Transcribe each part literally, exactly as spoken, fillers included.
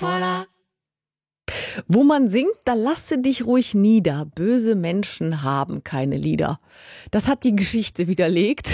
Wo man singt, da lasse dich ruhig nieder. Böse Menschen haben keine Lieder. Das hat die Geschichte widerlegt.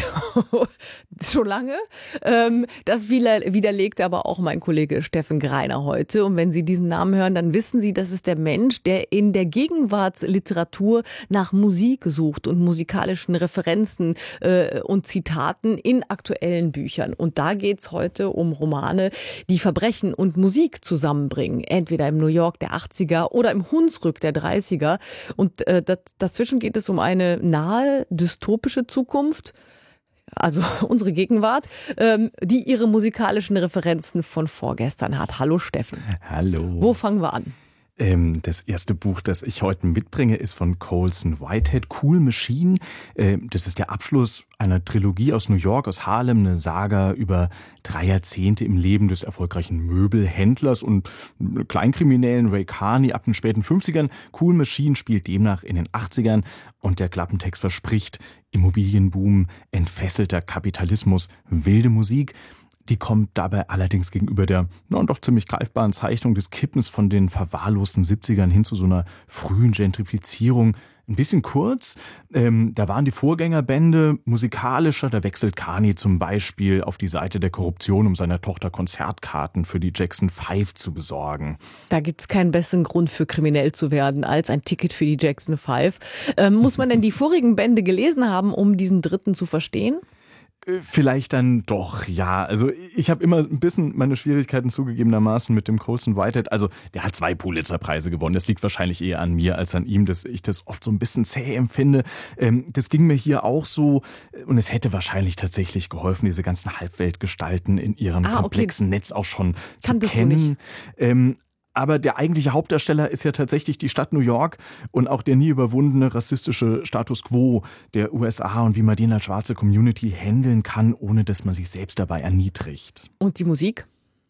Schon lange. Ähm, das widerlegt aber auch mein Kollege Steffen Greiner heute. Und wenn Sie diesen Namen hören, dann wissen Sie, das ist der Mensch, der in der Gegenwartsliteratur nach Musik sucht und musikalischen Referenzen äh, und Zitaten in aktuellen Büchern. Und da geht's heute um Romane, die Verbrechen und Musik zusammenbringen. Entweder im New York der achtziger oder im Hunsrück der dreißiger. Und äh, das, dazwischen geht es um eine nahe, dystopische Zukunft, also unsere Gegenwart, ähm, die ihre musikalischen Referenzen von vorgestern hat. Hallo Steffen. Hallo. Wo fangen wir an? Ähm, das erste Buch, das ich heute mitbringe, ist von Colson Whitehead, Cool Machine. Ähm, das ist der Abschluss einer Trilogie aus New York, aus Harlem, eine Saga über drei Jahrzehnte im Leben des erfolgreichen Möbelhändlers und Kleinkriminellen Ray Carney ab den späten fünfzigern. Cool Machine spielt demnach in den achtzigern und der Klappentext verspricht Immobilienboom, entfesselter Kapitalismus, wilde Musik. Die kommt dabei allerdings gegenüber der na, doch ziemlich greifbaren Zeichnung des Kippens von den verwahrlosten siebzigern hin zu so einer frühen Gentrifizierung ein bisschen kurz. Ähm, da waren die Vorgängerbände musikalischer. Da wechselt Carney zum Beispiel auf die Seite der Korruption, um seiner Tochter Konzertkarten für die Jackson Five zu besorgen. Da gibt's keinen besseren Grund für kriminell zu werden als ein Ticket für die Jackson Five. Ähm, muss man denn die vorigen Bände gelesen haben, um diesen dritten zu verstehen? Vielleicht dann doch, ja. Also ich habe immer ein bisschen meine Schwierigkeiten zugegebenermaßen mit dem Colson Whitehead. Also der hat zwei Pulitzer-Preise gewonnen. Das liegt wahrscheinlich eher an mir als an ihm, dass ich das oft so ein bisschen zäh empfinde. Das ging mir hier auch so. Und es hätte wahrscheinlich tatsächlich geholfen, diese ganzen Halbweltgestalten in ihrem ah, komplexen okay. Netz auch schon Kanntest zu kennen. Du nicht. Ähm, Aber der eigentliche Hauptdarsteller ist ja tatsächlich die Stadt New York und auch der nie überwundene rassistische Status quo der U S A und wie man den als schwarze Community handeln kann, ohne dass man sich selbst dabei erniedrigt. Und die Musik?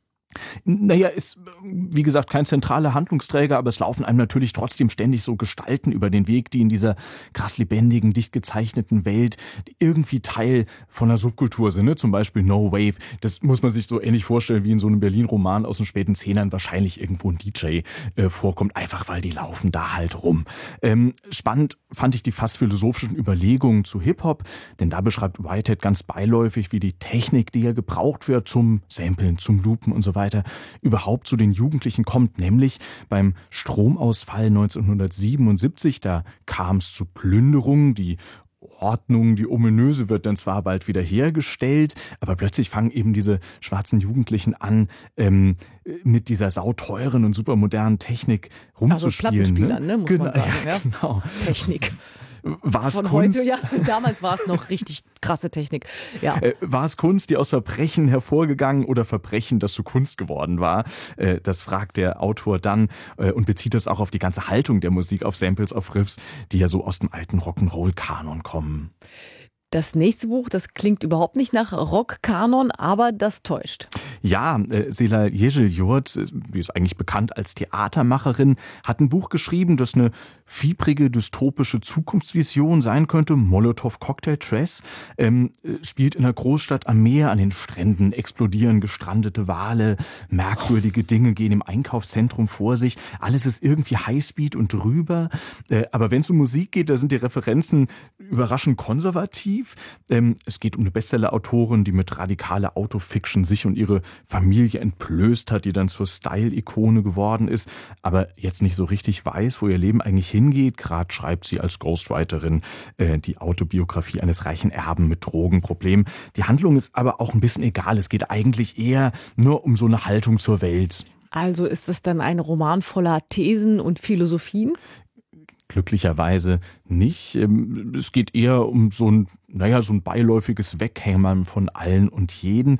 Naja, ist wie gesagt kein zentraler Handlungsträger, aber es laufen einem natürlich trotzdem ständig so Gestalten über den Weg, die in dieser krass lebendigen, dicht gezeichneten Welt irgendwie Teil von einer Subkultur sind. Ne? Zum Beispiel No Wave. Das muss man sich so ähnlich vorstellen wie in so einem Berlin-Roman aus den späten Zehnern wahrscheinlich irgendwo ein D J äh, vorkommt, einfach weil die laufen da halt rum. Ähm, spannend fand ich die fast philosophischen Überlegungen zu Hip-Hop, denn da beschreibt Whitehead ganz beiläufig, wie die Technik, die ja gebraucht wird zum Samplen, zum Loopen und so weiter, überhaupt zu den Jugendlichen kommt, nämlich beim Stromausfall neunzehnhundertsiebenundsiebzig, da kam es zu Plünderungen, die Ordnung, die ominöse wird dann zwar bald wieder hergestellt, aber plötzlich fangen eben diese schwarzen Jugendlichen an, ähm, mit dieser sauteuren und supermodernen Technik rumzuspielen. Also Plattenspielern, ne, muss genau, man sagen. Ja, genau. Technik. War es Von Kunst? heute, ja. Damals war es noch richtig krasse Technik. Ja. Äh, war es Kunst, die aus Verbrechen hervorgegangen oder Verbrechen, das zu Kunst geworden war? Äh, das fragt der Autor dann äh, und bezieht das auch auf die ganze Haltung der Musik, auf Samples, auf Riffs, die ja so aus dem alten Rock'n'Roll-Kanon kommen. Das nächste Buch, das klingt überhaupt nicht nach Rock-Kanon, aber das täuscht. Ja, äh, Celal Yeşilyurt, die ist eigentlich bekannt als Theatermacherin, hat ein Buch geschrieben, das eine fiebrige, dystopische Zukunftsvision sein könnte. Molotow Cocktail Dress ähm, spielt in einer Großstadt am Meer, an den Stränden explodieren gestrandete Wale, merkwürdige Dinge gehen im Einkaufszentrum vor sich. Alles ist irgendwie Highspeed und drüber. Äh, aber wenn es um Musik geht, da sind die Referenzen überraschend konservativ. Ähm, es geht um eine Bestseller-Autorin, die mit radikaler Autofiction sich und ihre Familie entblößt hat, die dann zur Style-Ikone geworden ist, aber jetzt nicht so richtig weiß, wo ihr Leben eigentlich hingeht. Gerade schreibt sie als Ghostwriterin äh, die Autobiografie eines reichen Erben mit Drogenproblemen. Die Handlung ist aber auch ein bisschen egal. Es geht eigentlich eher nur um so eine Haltung zur Welt. Also ist es dann ein Roman voller Thesen und Philosophien? Glücklicherweise nicht. Es geht eher um so ein, naja, so ein beiläufiges Weghämmern von allen und jeden.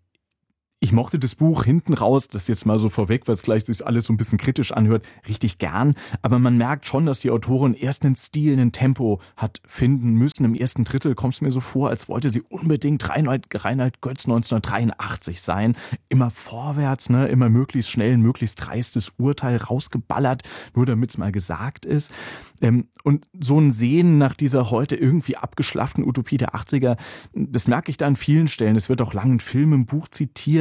Ich mochte das Buch hinten raus, das jetzt mal so vorweg, weil es gleich sich alles so ein bisschen kritisch anhört, richtig gern. Aber man merkt schon, dass die Autorin erst einen Stil, einen Tempo hat finden müssen. Im ersten Drittel kommt es mir so vor, als wollte sie unbedingt Reinhard, Reinhard Götz neunzehnhundertdreiundachtzig sein. Immer vorwärts, ne, immer möglichst schnell ein möglichst dreistes Urteil rausgeballert, nur damit es mal gesagt ist. Und so ein Sehen nach dieser heute irgendwie abgeschlafften Utopie der achtziger, das merke ich da an vielen Stellen. Es wird auch lang in Filmen, im Buch zitiert.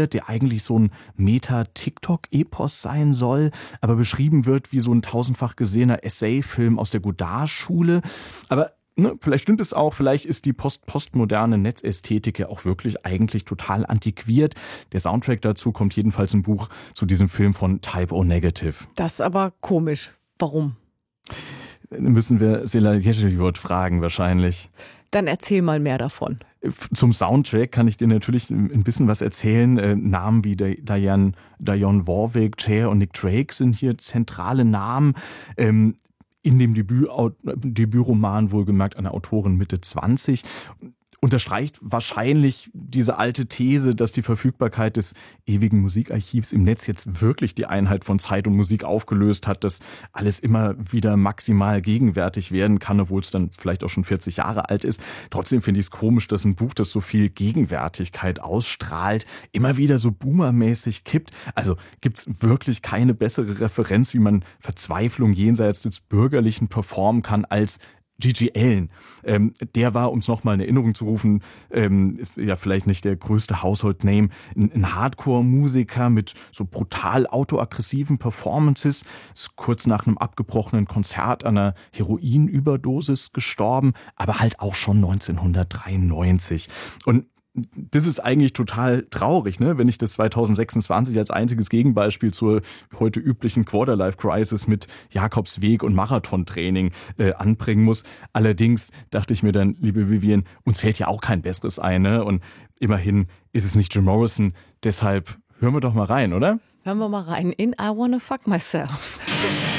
produziert, der eigentlich so ein Meta-TikTok-Epos sein soll, aber beschrieben wird wie so ein tausendfach gesehener Essay-Film aus der Godard-Schule. Aber ne, vielleicht stimmt es auch, vielleicht ist die post postmoderne Netzästhetik ja auch wirklich eigentlich total antiquiert. Der Soundtrack dazu kommt jedenfalls im Buch zu diesem Film von Type O Negative. Das ist aber komisch. Warum? Müssen wir Szela Ježeljot fragen wahrscheinlich. Dann erzähl mal mehr davon. Zum Soundtrack kann ich dir natürlich ein bisschen was erzählen. Äh, Namen wie Diane, Dionne Warwick, Cher und Nick Drake sind hier zentrale Namen. Ähm, in dem Debüt, Debütroman wohlgemerkt einer Autorin Mitte zwanzig. Unterstreicht wahrscheinlich diese alte These, dass die Verfügbarkeit des ewigen Musikarchivs im Netz jetzt wirklich die Einheit von Zeit und Musik aufgelöst hat, dass alles immer wieder maximal gegenwärtig werden kann, obwohl es dann vielleicht auch schon vierzig Jahre alt ist. Trotzdem finde ich es komisch, dass ein Buch, das so viel Gegenwärtigkeit ausstrahlt, immer wieder so boomermäßig kippt. Also gibt es wirklich keine bessere Referenz, wie man Verzweiflung jenseits des Bürgerlichen performen kann, als Gigi Allen. Ähm, der war, um es nochmal in Erinnerung zu rufen, ähm, ja vielleicht nicht der größte Household-Name, ein, ein Hardcore-Musiker mit so brutal autoaggressiven Performances, ist kurz nach einem abgebrochenen Konzert an einer Heroinüberdosis gestorben, aber halt auch schon neunzehnhundertdreiundneunzig. Und das ist eigentlich total traurig, ne? Wenn ich das zweitausendsechsundzwanzig als einziges Gegenbeispiel zur heute üblichen Quarterlife-Crisis mit Jakobsweg und Marathontraining äh, anbringen muss. Allerdings dachte ich mir dann, liebe Vivian, uns fällt ja auch kein Besseres ein, ne? Und immerhin ist es nicht Jim Morrison. Deshalb hören wir doch mal rein, oder? Hören wir mal rein in I Wanna Fuck Myself.